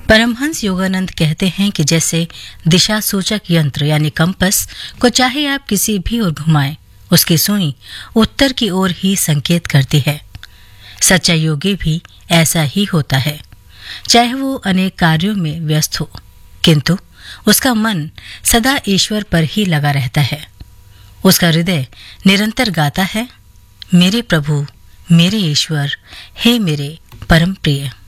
परमहंस योगानंद कहते हैं कि जैसे दिशा सूचक यंत्र यानी कंपस को चाहे आप किसी भी ओर घुमाएं, उसकी सुई उत्तर की ओर ही संकेत करती है। सच्चा योगी भी ऐसा ही होता है, चाहे वो अनेक कार्यों में व्यस्त हो, किंतु उसका मन सदा ईश्वर पर ही लगा रहता है। उसका हृदय निरंतर गाता है, मेरे प्रभु, मेरे ईश्वर, हे मेरे परम प्रिय।